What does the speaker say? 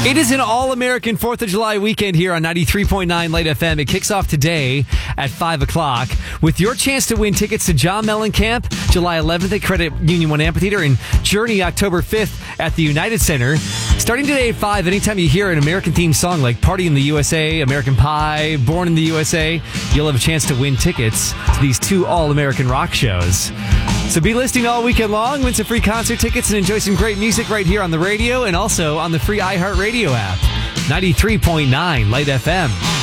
It is an all-American 4th of July weekend here on 93.9 Light FM. It kicks off today at 5 o'clock with your chance to win tickets to John Mellencamp, July 11th at Credit Union 1 Amphitheater, and Journey, October 5th at the United Center. Starting today at 5, anytime you hear an American-themed song like Party in the USA, American Pie, Born in the USA, you'll have a chance to win tickets to these two all-American rock shows. So be listening all weekend long, win some free concert tickets, and enjoy some great music right here on the radio and also on the free iHeartRadio app. 93.9 Light FM.